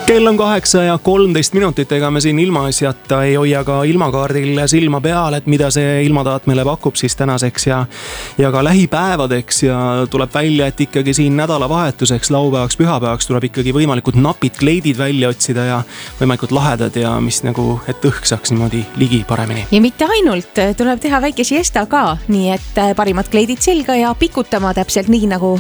Kell on 8:13, ega me siin ilmaasjata ei hoia ka ilmakaardil silma peal, et mida see ilmataat meile pakub siis tänaseks ja ka lähipäevadeks ja tuleb välja, et ikkagi siin nädalavahetuseks, laupäevaks, pühapäevaks tuleb ikkagi võimalikult napid kleidid välja otsida ja võimalikult lahedad ja mis nagu, et õhk saaks niimoodi ligi paremini. Ja mitte ainult, tuleb teha väike siesta ka, nii et parimad kleidid selga ja pikutama täpselt nii, nagu